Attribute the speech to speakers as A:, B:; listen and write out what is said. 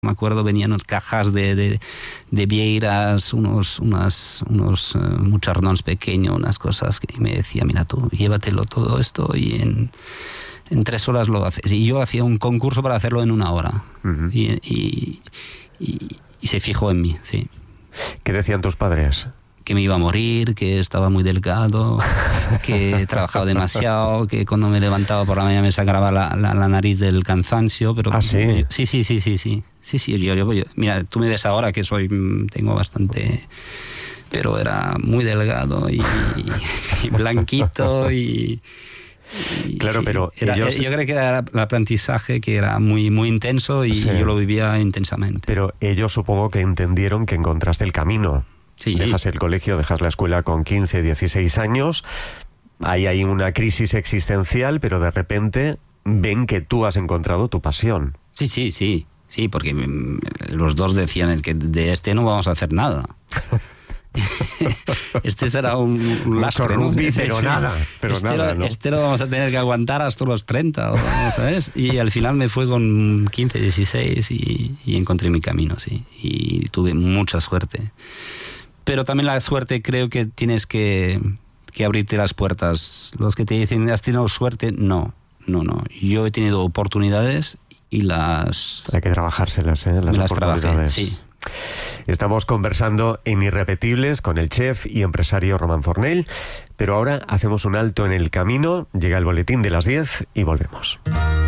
A: Me acuerdo, venían cajas de vieiras, unos muchardons pequeños, unas cosas, y me decía, mira tú, llévatelo todo esto y en 3 horas lo haces. Y yo hacía un concurso para hacerlo en 1 hora.
B: Uh-huh.
A: Y se fijó en mí, sí.
B: ¿Qué decían tus padres?
A: Que me iba a morir, que estaba muy delgado, que trabajaba demasiado, que cuando me levantaba por la mañana me sangraba la nariz del cansancio. Pero
B: ¿Ah, sí?
A: Sí, yo, mira, tú me ves ahora que tengo bastante... Pero era muy delgado y blanquito
B: Claro,
A: sí,
B: pero
A: yo creo que era el aprendizaje que era muy, muy intenso y sí, yo lo vivía intensamente.
B: Pero ellos supongo que entendieron que encontraste el camino.
A: Sí.
B: Dejas el colegio, dejas la escuela con 15, 16 años, hay una crisis existencial, pero de repente ven que tú has encontrado tu pasión.
A: Sí, porque los dos decían que de este no vamos a hacer nada. Este será un lastre, ¿no?
B: Pero nada, ¿no?
A: Este lo vamos a tener que aguantar hasta los 30, ¿sabes? Y al final me fue con 15, 16 y encontré mi camino, sí. Y tuve mucha suerte. Pero también la suerte, creo que tienes que abrirte las puertas. Los que te dicen, ¿has tenido suerte? No. Yo he tenido oportunidades y las...
B: Hay que trabajárselas, las oportunidades.
A: Trabajé, sí.
B: Estamos conversando en Irrepetibles con el chef y empresario Román Fornell, pero ahora hacemos un alto en el camino, llega el boletín de las 10 y volvemos.